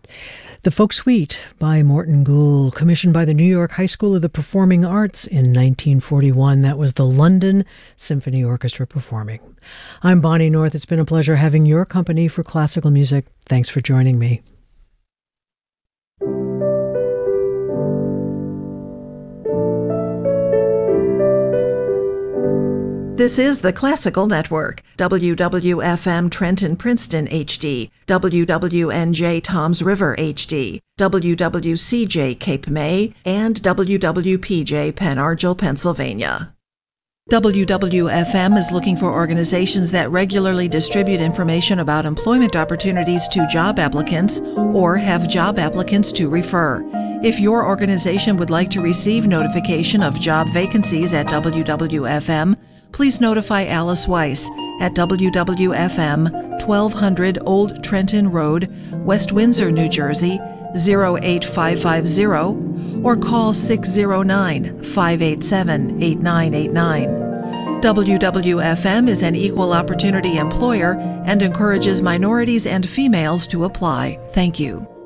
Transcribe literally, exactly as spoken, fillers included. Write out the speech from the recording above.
The Folk Suite by Morton Gould, commissioned by the New York High School of the Performing Arts in nineteen forty-one. That was the London Symphony Orchestra performing. I'm Bonnie North. It's been a pleasure having your company for classical music. Thanks for joining me. This is the Classical Network, W W F M Trenton Princeton H D, W W N J Toms River H D, W W C J Cape May, and W W P J Pen Argyl, Pennsylvania. W W F M is looking for organizations that regularly distribute information about employment opportunities to job applicants or have job applicants to refer. If your organization would like to receive notification of job vacancies at W W F M, please notify Alice Weiss at W W F M, twelve hundred Old Trenton Road, West Windsor, New Jersey, zero eight five five zero, or call six zero nine, five eight seven, eight nine eight nine. W W F M is an equal opportunity employer and encourages minorities and females to apply. Thank you.